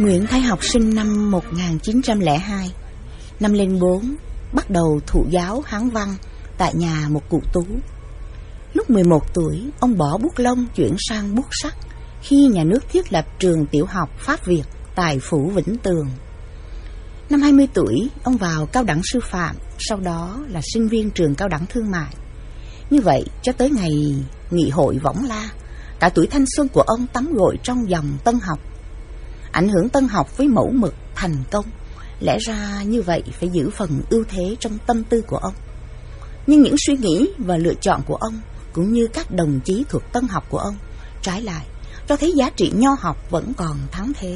Nguyễn Thái Học sinh năm 1902. Năm lên 4 bắt đầu thụ giáo Hán văn tại nhà một cụ Tú. Lúc 11 tuổi, ông bỏ bút lông chuyển sang bút sắt khi nhà nước thiết lập trường tiểu học Pháp Việt tại phủ Vĩnh Tường. Năm 20 tuổi, ông vào cao đẳng sư phạm, sau đó là sinh viên trường cao đẳng thương mại. Như vậy, cho tới ngày nghị hội Võng La, cả tuổi thanh xuân của ông tắm gội trong dòng Tân học. Ảnh hưởng Tân học với mẫu mực thành công, lẽ ra như vậy phải giữ phần ưu thế trong tâm tư của ông. Nhưng những suy nghĩ và lựa chọn của ông, cũng như các đồng chí thuộc Tân học của ông, trái lại, cho thấy giá trị nho học vẫn còn thắng thế.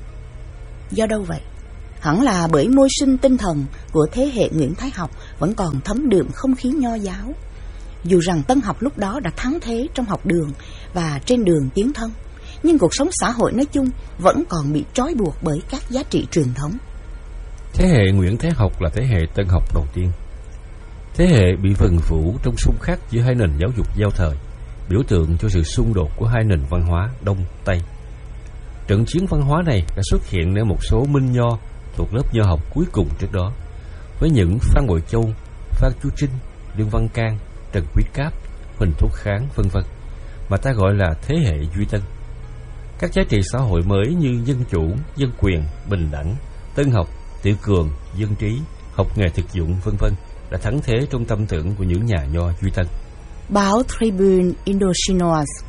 Do đâu vậy? Hẳn là bởi môi sinh tinh thần của thế hệ Nguyễn Thái Học vẫn còn thấm đượm không khí nho giáo. Dù rằng Tân học lúc đó đã thắng thế trong học đường và trên đường tiến thân, nhưng cuộc sống xã hội nói chung vẫn còn bị trói buộc bởi các giá trị truyền thống. Thế hệ Nguyễn Thái Học là thế hệ Tân học đầu tiên. Thế hệ bị vần vũ trong xung khắc giữa hai nền giáo dục giao thời, biểu tượng cho sự xung đột của hai nền văn hóa Đông Tây. Trận chiến văn hóa này đã xuất hiện ở một số minh nho thuộc lớp nho học cuối cùng trước đó, với những Phan Bội Châu, Phan Chu Trinh, Lương Văn Can, Trần Quý Cáp, Huỳnh Thúc Kháng, vân vân, mà ta gọi là thế hệ Duy Tân. Các giá trị xã hội mới như dân chủ, dân quyền, bình đẳng, tân học, tự cường, dân trí, học nghề thực dụng, vân vân đã thắng thế trong tâm tưởng của những nhà nho Duy Tân. Báo Tribune Indochinoise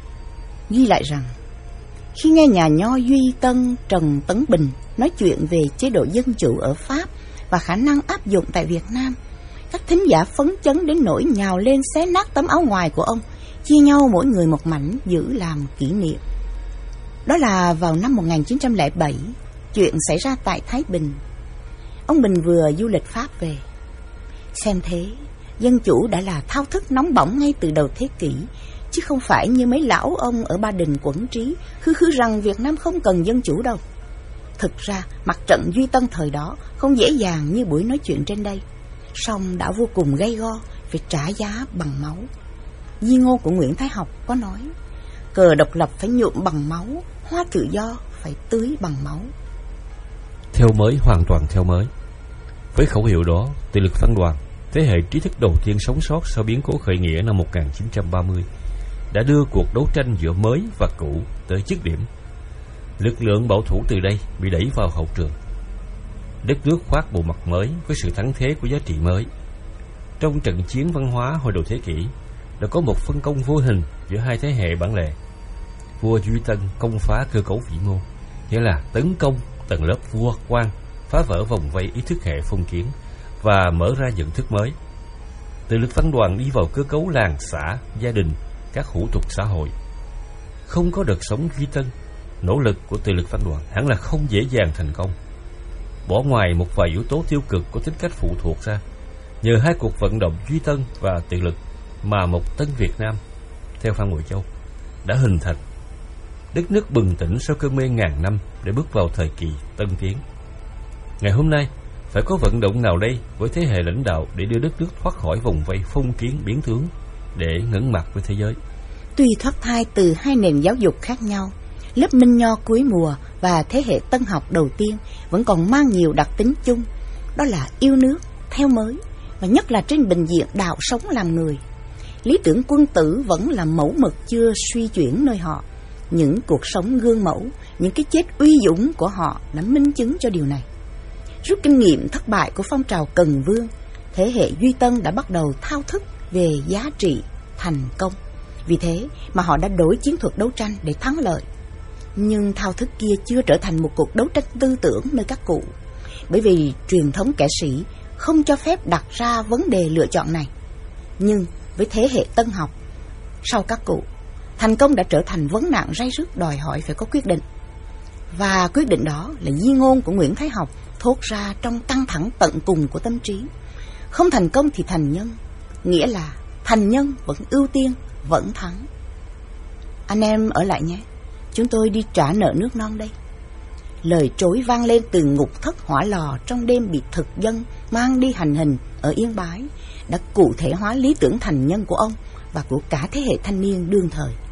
ghi lại rằng, khi nghe nhà nho Duy Tân Trần Tấn Bình nói chuyện về chế độ dân chủ ở Pháp và khả năng áp dụng tại Việt Nam, các thính giả phấn chấn đến nỗi nhào lên xé nát tấm áo ngoài của ông, chia nhau mỗi người một mảnh giữ làm kỷ niệm. Đó là vào năm 1907, chuyện xảy ra tại Thái Bình. Ông Bình vừa du lịch Pháp về. Xem thế, dân chủ đã là thao thức nóng bỏng ngay từ đầu thế kỷ, chứ không phải như mấy lão ông ở Ba Đình Quẩn Trí khư rằng Việt Nam không cần dân chủ đâu. Thực ra, mặt trận Duy Tân thời đó không dễ dàng như buổi nói chuyện trên đây, song đã vô cùng gay go, phải trả giá bằng máu. Di ngôn của Nguyễn Thái Học có nói, cờ độc lập phải nhuộm bằng máu, hoa tự do phải tưới bằng máu. Theo mới, hoàn toàn theo mới. Với khẩu hiệu đó, Tự lực Phản đoàn, thế hệ trí thức đầu tiên sống sót sau biến cố khởi nghĩa năm 1930, đã đưa cuộc đấu tranh giữa mới và cũ tới dứt điểm. Lực lượng bảo thủ từ đây bị đẩy vào hậu trường. Đất nước khoác bộ mặt mới với sự thắng thế của giá trị mới. Trong trận chiến văn hóa hồi đầu thế kỷ, đã có một phân công vô hình giữa hai thế hệ bản lề. Vua Duy Tân công phá cơ cấu vĩ mô, nghĩa là tấn công tầng lớp vua quan, phá vỡ vòng vây ý thức hệ phong kiến và mở ra nhận thức mới. Tự lực Phản đoàn đi vào cơ cấu làng, xã, gia đình, các hủ tục xã hội. Không có đợt sống Duy Tân, nỗ lực của Tự lực Phản đoàn hẳn là không dễ dàng thành công. Bỏ ngoài một vài yếu tố tiêu cực có tính cách phụ thuộc ra, nhờ hai cuộc vận động Duy Tân và Tự lực mà một Tân Việt Nam, theo Phan Bội Châu, đã hình thành. Đất nước bừng tỉnh sau cơn mê ngàn năm để bước vào thời kỳ tân tiến. Ngày hôm nay, phải có vận động nào đây với thế hệ lãnh đạo để đưa đất nước thoát khỏi vòng vây phong kiến biến tướng, để ngẩng mặt với thế giới. Tuy thoát thai từ hai nền giáo dục khác nhau, lớp Minh Nho cuối mùa và thế hệ Tân học đầu tiên vẫn còn mang nhiều đặc tính chung, đó là yêu nước, theo mới, và nhất là trên bình diện đạo sống làm người. Lý tưởng quân tử vẫn là mẫu mực chưa suy chuyển nơi họ. Những cuộc sống gương mẫu, những cái chết uy dũng của họ đã minh chứng cho điều này. Rút kinh nghiệm thất bại của phong trào Cần Vương, thế hệ Duy Tân đã bắt đầu thao thức về giá trị thành công. Vì thế mà họ đã đổi chiến thuật đấu tranh để thắng lợi. Nhưng thao thức kia chưa trở thành một cuộc đấu tranh tư tưởng nơi các cụ, bởi vì truyền thống kẻ sĩ không cho phép đặt ra vấn đề lựa chọn này. Nhưng với thế hệ Tân học, sau các cụ, thành công đã trở thành vấn nạn ray rứt đòi hỏi phải có quyết định. Và quyết định đó là di ngôn của Nguyễn Thái Học thốt ra trong căng thẳng tận cùng của tâm trí. Không thành công thì thành nhân, nghĩa là thành nhân vẫn ưu tiên, vẫn thắng. Anh em ở lại nhé, chúng tôi đi trả nợ nước non đây. Lời trối vang lên từ ngục thất hỏa lò trong đêm bị thực dân mang đi hành hình ở Yên Bái đã cụ thể hóa lý tưởng thành nhân của ông và của cả thế hệ thanh niên đương thời.